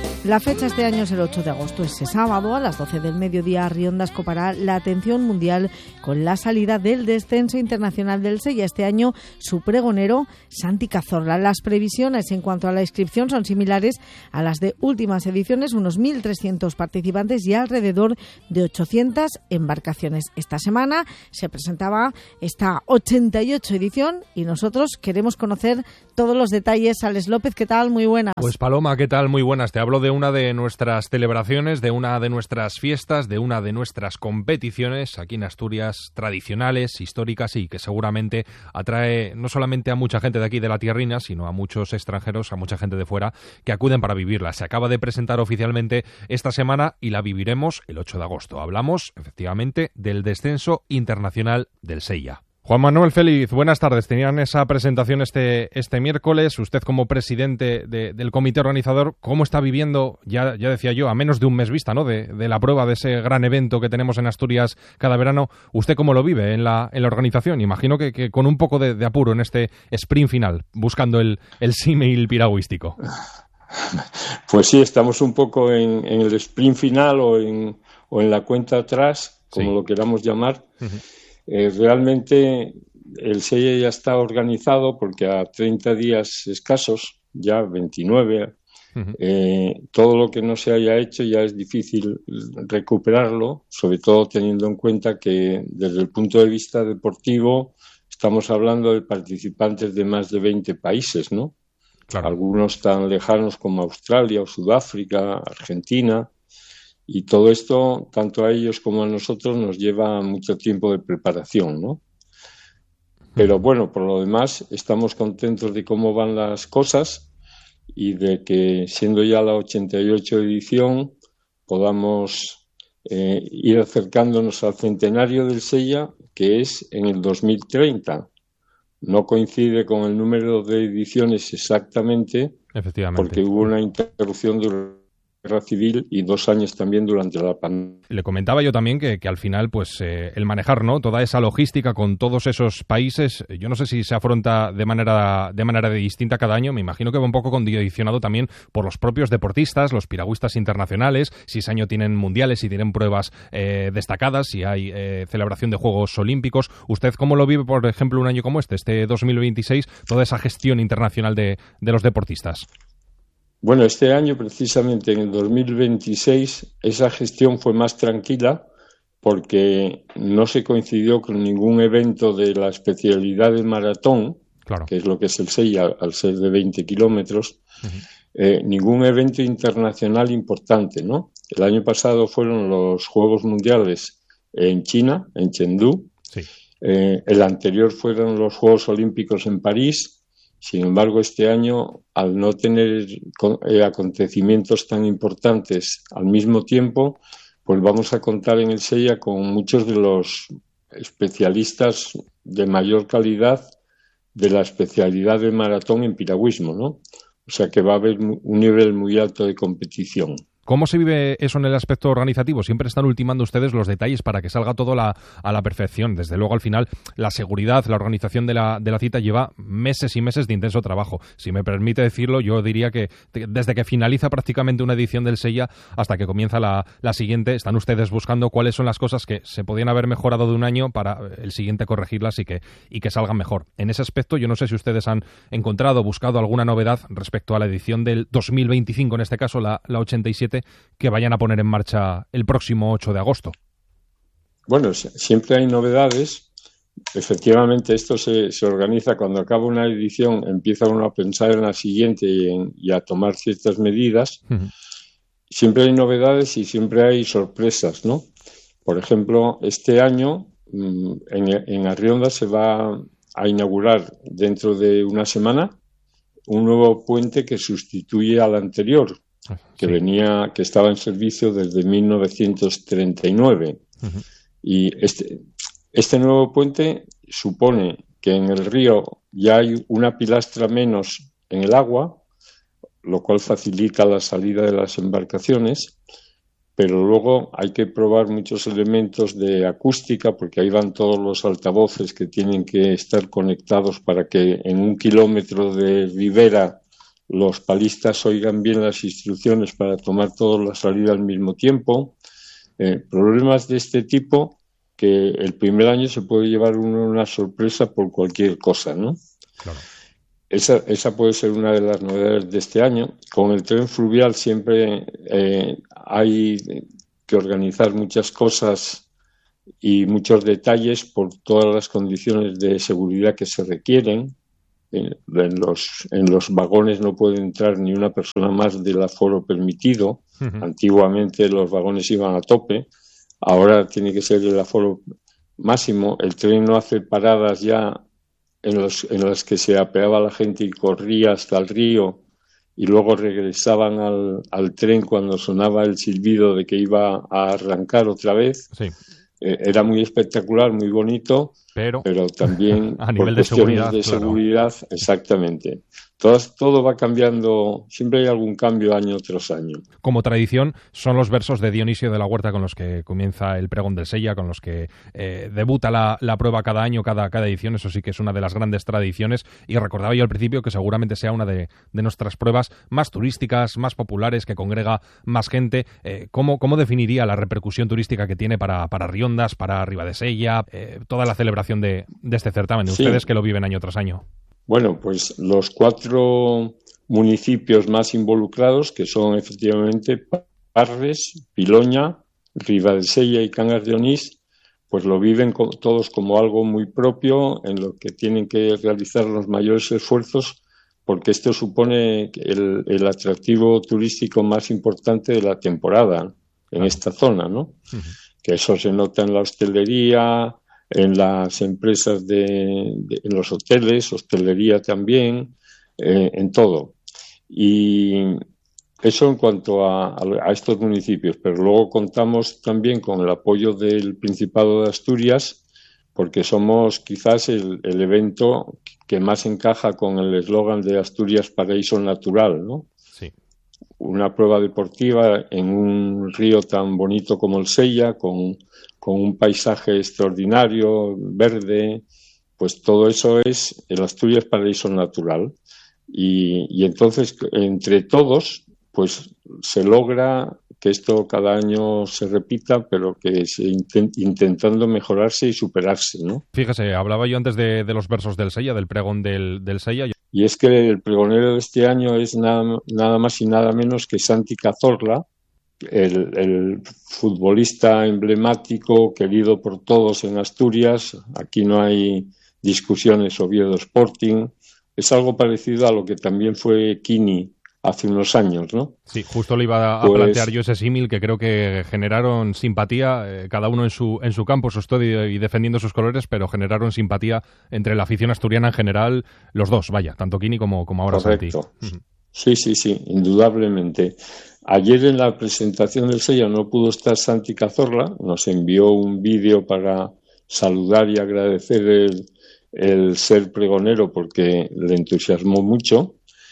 La fecha este año es el 8 de agosto, ese sábado a las 12 del mediodía. Riondas copará la atención mundial con la salida del descenso internacional del Sella. Este año su pregonero, Santi Cazorla. Las previsiones en cuanto a la inscripción son similares a las de últimas ediciones, unos 1.300 participantes y alrededor de 800 embarcaciones. Esta semana se presentaba esta 88 edición y nosotros queremos conocer todos los detalles. Alex López, ¿qué tal? Muy buenas. Pues Paloma, ¿qué tal? Muy buenas. Te hablo de una de nuestras celebraciones, de una de nuestras fiestas, de una de nuestras competiciones aquí en Asturias, tradicionales, históricas y que seguramente atrae no solamente a mucha gente de aquí de la tierrina, sino a muchos extranjeros, a mucha gente de fuera que acuden para vivirla. Se acaba de presentar oficialmente esta semana y la viviremos el 8 de agosto. Hablamos, efectivamente, del descenso internacional del Sella. Juan Manuel Félix, buenas tardes. Tenían esa presentación este miércoles. Usted como presidente del comité organizador, ¿cómo está viviendo, ya decía yo, a menos de un mes vista, ¿no?, de la prueba de ese gran evento que tenemos en Asturias cada verano? ¿Usted cómo lo vive en la organización? Imagino que con un poco de apuro en este sprint final, buscando el símil piragüístico. Pues sí, estamos un poco en el sprint final o en la cuenta atrás, como lo queramos llamar. Uh-huh. Realmente el Sella ya está organizado porque a 30 días escasos, ya 29, todo lo que no se haya hecho ya es difícil recuperarlo, sobre todo teniendo en cuenta que desde el punto de vista deportivo estamos hablando de participantes de más de 20 países, ¿no? Claro. Algunos tan lejanos como Australia o Sudáfrica, Argentina. Y todo esto, tanto a ellos como a nosotros, nos lleva mucho tiempo de preparación, ¿no? Pero bueno, por lo demás, estamos contentos de cómo van las cosas y de que, siendo ya la 88 edición, podamos ir acercándonos al centenario del Sella, que es en el 2030. No coincide con el número de ediciones exactamente, porque hubo una interrupción de guerra civil y 2 años también durante la pandemia. Le comentaba yo también que al final, pues el manejar, ¿no?, toda esa logística con todos esos países, yo no sé si se afronta de manera distinta cada año. Me imagino que va un poco condicionado también por los propios deportistas, los piragüistas internacionales, si ese año tienen mundiales, si tienen pruebas destacadas, si hay celebración de Juegos Olímpicos. ¿Usted cómo lo vive, por ejemplo, un año como este 2026, toda esa gestión internacional de los deportistas? Bueno, este año, precisamente en el 2026, esa gestión fue más tranquila porque no se coincidió con ningún evento de la especialidad de maratón, claro, que es lo que es el Sella, al ser de 20 kilómetros, ningún evento internacional importante, ¿no? El año pasado fueron los Juegos Mundiales en China, en Chengdu. Sí. El anterior fueron los Juegos Olímpicos en París. Sin embargo, este año, al no tener acontecimientos tan importantes al mismo tiempo, pues vamos a contar en el Sella con muchos de los especialistas de mayor calidad de la especialidad de maratón en piragüismo, ¿no? O sea que va a haber un nivel muy alto de competición. ¿Cómo se vive eso en el aspecto organizativo? Siempre están ultimando ustedes los detalles para que salga todo a la perfección. Desde luego, al final, la seguridad, la organización de la cita lleva meses y meses de intenso trabajo. Si me permite decirlo, yo diría que desde que finaliza prácticamente una edición del Sella hasta que comienza la siguiente, están ustedes buscando cuáles son las cosas que se podían haber mejorado de un año para el siguiente corregirlas y que salgan mejor. En ese aspecto, yo no sé si ustedes han encontrado, buscado alguna novedad respecto a la edición del 2025, en este caso la 87, que vayan a poner en marcha el próximo 8 de agosto. Bueno, siempre hay novedades. Efectivamente, esto se organiza cuando acaba una edición, empieza uno a pensar en la siguiente y a tomar ciertas medidas. Uh-huh. Siempre hay novedades y siempre hay sorpresas, ¿no? Por ejemplo, este año en Arriondas se va a inaugurar dentro de una semana un nuevo puente que sustituye al anterior, que estaba en servicio desde 1939. Uh-huh. Y este nuevo puente supone que en el río ya hay una pilastra menos en el agua, lo cual facilita la salida de las embarcaciones, pero luego hay que probar muchos elementos de acústica porque ahí van todos los altavoces que tienen que estar conectados para que en 1 kilómetro de ribera los palistas oigan bien las instrucciones para tomar todos la salida al mismo tiempo. Problemas de este tipo que el primer año se puede llevar uno una sorpresa por cualquier cosa, ¿no? Claro. Esa puede ser una de las novedades de este año. Con el tren fluvial siempre hay que organizar muchas cosas y muchos detalles por todas las condiciones de seguridad que se requieren. En los vagones no puede entrar ni una persona más del aforo permitido. Uh-huh. Antiguamente los vagones iban a tope, ahora tiene que ser el aforo máximo. El tren no hace paradas ya en las que se apeaba la gente y corría hasta el río y luego regresaban al tren cuando sonaba el silbido de que iba a arrancar otra vez. Sí. Era muy espectacular, muy bonito, pero también a nivel por cuestiones de seguridad, claro. Exactamente. Todo va cambiando, siempre hay algún cambio año tras año. Como tradición, son los versos de Dionisio de la Huerta con los que comienza el pregón del Sella, con los que debuta la prueba cada año, cada edición. Eso sí que es una de las grandes tradiciones. Y recordaba yo al principio que seguramente sea una de nuestras pruebas más turísticas, más populares, que congrega más gente. ¿Cómo definiría la repercusión turística que tiene para Riondas, para Ribadesella, toda la celebración de este certamen? Ustedes que lo viven año tras año. Bueno, pues los 4 municipios más involucrados, que son efectivamente Parres, Piloña, Ribadesella y Cangas de Onís, pues lo viven todos como algo muy propio, en lo que tienen que realizar los mayores esfuerzos, porque esto supone el atractivo turístico más importante de la temporada en esta zona, ¿no? Uh-huh. Que eso se nota en la hostelería, en las empresas en los hoteles, hostelería también, en todo. Y eso en cuanto a estos municipios, pero luego contamos también con el apoyo del Principado de Asturias, porque somos quizás el evento que más encaja con el eslogan de Asturias Paraíso Natural, ¿no? Sí. Una prueba deportiva en un río tan bonito como el Sella, con un paisaje extraordinario, verde, pues todo eso es el Asturias Paraíso Natural. Y entonces, entre todos, pues se logra que esto cada año se repita, pero que intentando mejorarse y superarse, ¿no? Fíjese, hablaba yo antes de los versos del Sella, del pregón del Sella. Y es que el pregonero de este año es nada más y nada menos que Santi Cazorla, el futbolista emblemático, querido por todos en Asturias. Aquí no hay discusiones Oviedo Sporting. Es algo parecido a lo que también fue Kini hace unos años, ¿no? Sí, justo le iba a plantear yo ese símil, que creo que generaron simpatía, cada uno en su campo, su estudio y defendiendo sus colores, pero generaron simpatía entre la afición asturiana en general, los dos, vaya, tanto Kini como ahora Santi. Correcto. Sí, indudablemente. Ayer en la presentación del Sella no pudo estar Santi Cazorla, nos envió un vídeo para saludar y agradecer el ser pregonero porque le entusiasmó mucho.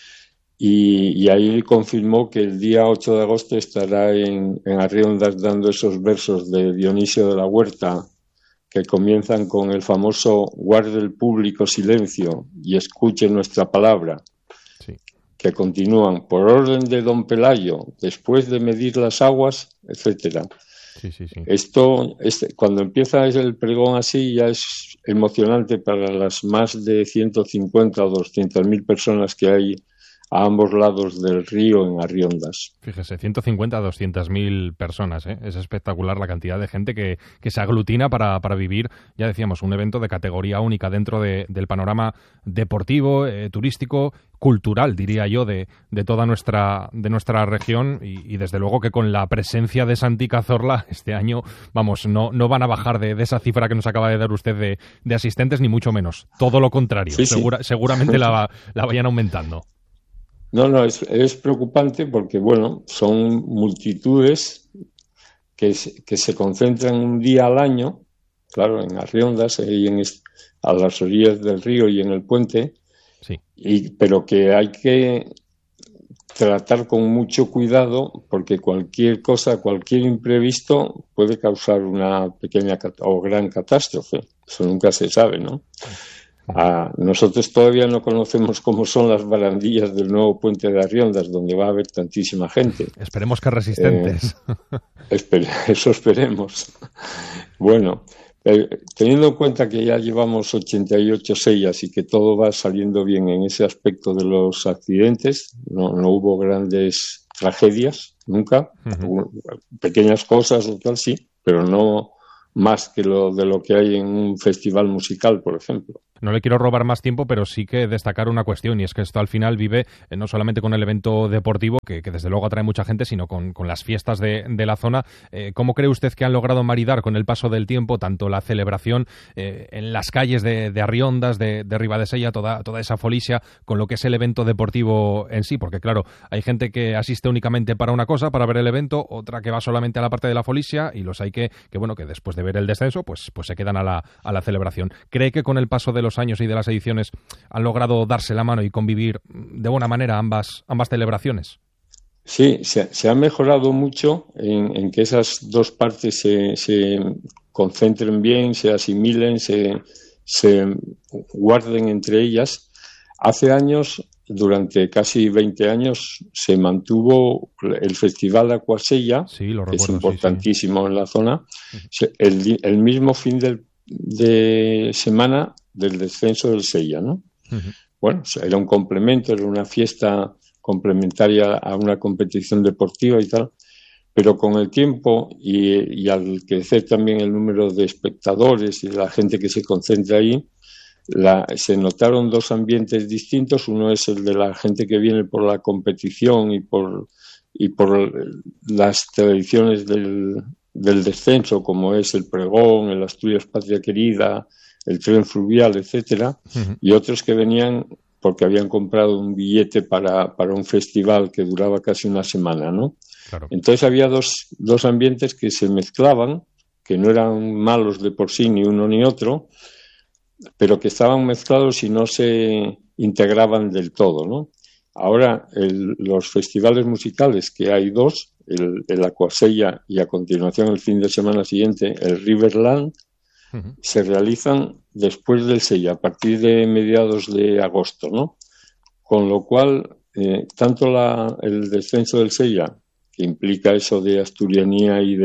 Y ahí confirmó que el día 8 de agosto estará en Arriondas dando esos versos de Dionisio de la Huerta que comienzan con el famoso guarde el público silencio y escuche nuestra palabra, sí. Que continúan por orden de don Pelayo, después de medir las aguas, etcétera. Sí. Esto, cuando empieza el pregón así, ya es emocionante para las más de 150 o 200.000 personas que hay a ambos lados del río en Arriondas. Fíjese, 150 a 200.000 personas, ¿eh? Es espectacular la cantidad de gente que se aglutina para vivir, ya decíamos, un evento de categoría única dentro del panorama deportivo, turístico, cultural, diría yo, de toda nuestra región y desde luego que con la presencia de Santi Cazorla este año, vamos, no van a bajar de esa cifra que nos acaba de dar usted de asistentes, ni mucho menos. Todo lo contrario, sí. Seguramente la vayan aumentando. No, es preocupante porque, bueno, son multitudes que se concentran un día al año, claro, en Arriondas, a las orillas del río y en el puente, sí. Pero que hay que tratar con mucho cuidado porque cualquier imprevisto puede causar una pequeña o gran catástrofe. Eso nunca se sabe, ¿no? Nosotros todavía no conocemos cómo son las barandillas del nuevo puente de Arriondas, donde va a haber tantísima gente. Esperemos que resistentes. Eso esperemos. Bueno, teniendo en cuenta que ya llevamos 88 sellas y que todo va saliendo bien en ese aspecto de los accidentes, no hubo grandes tragedias nunca, pequeñas cosas o tal sí, pero no más que de lo que hay en un festival musical, por ejemplo. No le quiero robar más tiempo, pero sí que destacar una cuestión, y es que esto al final vive no solamente con el evento deportivo, que desde luego atrae mucha gente, sino con las fiestas de la zona. ¿Cómo cree usted que han logrado maridar con el paso del tiempo tanto la celebración en las calles de Arriondas, de Ribadesella, toda esa folisia, con lo que es el evento deportivo en sí? Porque claro, hay gente que asiste únicamente para una cosa, para ver el evento, otra que va solamente a la parte de la folisia, y los hay que después de ver el descenso, pues se quedan a la celebración. ¿Cree que con el paso de los años y de las ediciones han logrado darse la mano y convivir de buena manera ambas celebraciones? Sí, se ha mejorado mucho en que esas dos partes se concentren bien, se asimilen, se guarden entre ellas. Hace años, durante casi 20 años, se mantuvo el Festival Aquasella, sí, lo recuerdo, que es importantísimo, sí. En la zona, el mismo fin de semana del descenso del Sella, ¿no? Bueno, era un complemento, era una fiesta complementaria a una competición deportiva y tal, pero con el tiempo y al crecer también el número de espectadores y de la gente que se concentra ahí, se notaron dos ambientes distintos. Uno es el de la gente que viene por la competición y por las tradiciones del descenso, como es el pregón, el Asturias Patria Querida, el tren fluvial, etcétera, y otros que venían porque habían comprado un billete para un festival que duraba casi una semana, ¿no? Claro. Entonces había dos ambientes que se mezclaban, que no eran malos de por sí ni uno ni otro, pero que estaban mezclados y no se integraban del todo, ¿no? Ahora los festivales musicales, que hay dos, el Aquasella y a continuación el fin de semana siguiente el Riverland, se realizan después del Sella, a partir de mediados de agosto, ¿no? Con lo cual, tanto el descenso del Sella, que implica eso de asturianía y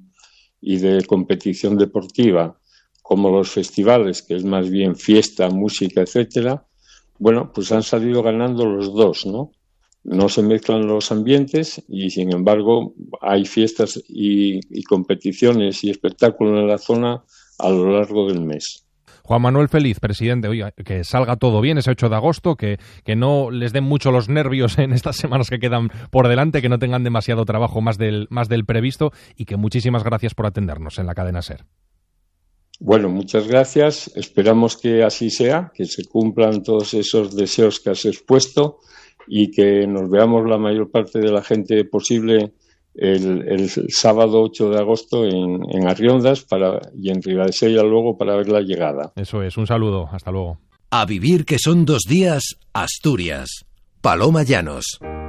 de competición deportiva, como los festivales, que es más bien fiesta, música, etcétera, bueno, pues han salido ganando los dos, ¿no? No se mezclan los ambientes y, sin embargo, hay fiestas y competiciones y espectáculos en la zona a lo largo del mes. Juan Manuel Feliz, presidente, oiga, que salga todo bien ese 8 de agosto, que no les den mucho los nervios en estas semanas que quedan por delante, que no tengan demasiado trabajo más del previsto, y que muchísimas gracias por atendernos en la cadena SER. Bueno, muchas gracias. Esperamos que así sea, que se cumplan todos esos deseos que has expuesto y que nos veamos la mayor parte de la gente posible el sábado 8 de agosto en Arriondas y en Ribadesella luego para ver la llegada. Eso es, un saludo, hasta luego. A vivir que son 2 días, Asturias. Paloma Llanos.